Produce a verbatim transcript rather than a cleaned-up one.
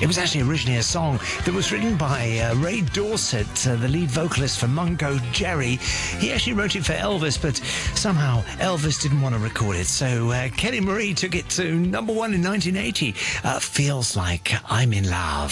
It was actually originally a song that was written by uh, Ray Dorset, uh, the lead vocalist for Mungo Jerry. He actually wrote it for Elvis, but somehow Elvis didn't want to record it. So uh, Kelly Marie took it to number one in nineteen eighty. Uh, Feels Like I'm in Love.